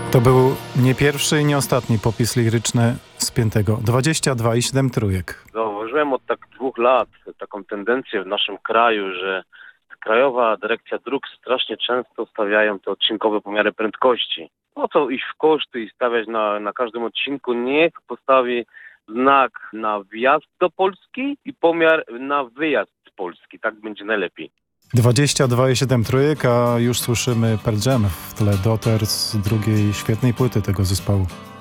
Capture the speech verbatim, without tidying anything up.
To był nie pierwszy i nie ostatni popis liryczny Spiętego. dwadzieścia dwa i siedem trójek. Zauważyłem od tak dwóch lat taką tendencję w naszym kraju, że Krajowa Dyrekcja Dróg strasznie często stawiają te odcinkowe pomiary prędkości. Po co iść w koszty i stawiać na, na każdym odcinku? Niech postawi znak na wjazd do Polski i pomiar na wyjazd z Polski. Tak będzie najlepiej. dwadzieścia dwa i siedem trójek, a już słyszymy Pearl Jam w tle. Daughter z drugiej świetnej płyty tego zespołu.